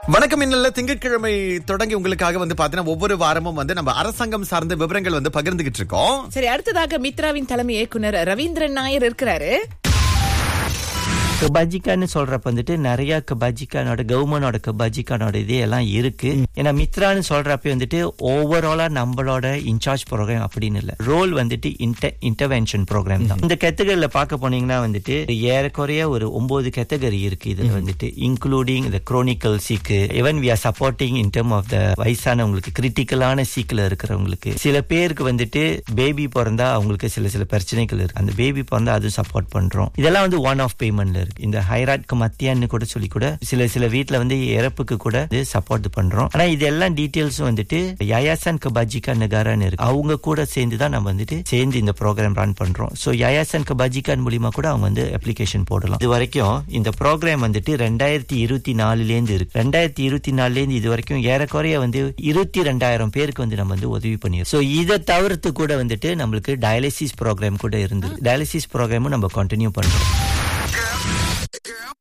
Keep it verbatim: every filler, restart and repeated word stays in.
வணக்கம். இன்னல்ல திங்கட்கிழமை தொடங்கி உங்களுக்காக வந்து பாத்தீங்கன்னா ஒவ்வொரு வாரமும் வந்து நம்ம அரசாங்கம் சார்ந்த விவரங்கள் வந்து பகிர்ந்துகிட்டு இருக்கோம். சரி, அடுத்ததாக மித்ராவின் தலைமை இயக்குனர் ரவீந்திரன் நாயர் இருக்கிறாரு. கபாஜிக்கான்னு சொல்றப்ப வந்துட்டு நிறைய கபாஜிக்கானோட கவர்மெண்டோட கபாஜிக்கானோட இது எல்லாம் இருக்கு. ஏன்னா மித்ரான்னு சொல்றப்ப வந்துட்டு ஓவராலா நம்மளோட இன்சார்ஜ் ப்ரோக்ராம் அப்படின்னு இல்ல, ரோல் வந்துட்டு இன்டர்வென்ஷன் ப்ரோக்ராம் தான். இந்த கேட்டகரியில பார்க்க போனீங்கன்னா வந்துட்டு ஏறக்குறைய ஒரு ஒன்பது கேட்டகரி இருக்கு. இதுல வந்துட்டு இன்க்ளூடிங் இந்த குரோனிக்கல் சீக்கு, even we are supporting in term of the வயசானவங்களுக்கு, கிரிட்டிக்கலான சீக்ல இருக்கிறவங்களுக்கு. சில பேருக்கு வந்துட்டு பேபி பிறந்தா அவங்களுக்கு சில சில பிரச்சனைகள் இருக்கு, அந்த பேபி பிறந்தா அது சப்போர்ட் பண்றோம். இதெல்லாம் வந்து ஒன் ஆஃப் பேமெண்ட்ல இருக்கு. இந்த ஹைராட்க்கு மத்தியான்னு கூட சொல்லி கூட சில சில வீட்டுல வந்து இறப்புக்கு கூட சப்போர்ட் பண்றோம். ஆனா இது எல்லாம் டீடைல்ஸும் வந்துட்டு யாயாசான் கபாஜிகா நகாரான்னு இருக்கு, அவங்க கூட சேர்ந்து தான் நம்ம வந்துட்டு சேர்ந்து இந்த ப்ரோக்ராம் ரன் பண்றோம். சோ யாயாசான் கபாஜிகான் மூலியமா கூட அவங்க வந்து அப்ளிகேஷன் போடலாம். இது வரைக்கும் இந்த ப்ரோக்ராம் வந்துட்டு ரெண்டாயிரத்தி இருபத்தி நாலுல இருந்து இருக்கு. ரெண்டாயிரத்தி இருபத்தி நாலுல இருந்து இது வரைக்கும் ஏறக்குறைய வந்து இருபத்தி ரெண்டாயிரம் பேருக்கு வந்து நம்ம வந்து உதவி பண்ணிருக்கோம். சோ இதை தவிர்த்து கூட வந்துட்டு நம்மளுக்கு டயாலிசிஸ் ப்ரோக்ராம் கூட இருந்தது. டயாலிசிஸ் ப்ரோக்ராமும் நம்ம கண்டினியூ பண்றோம்.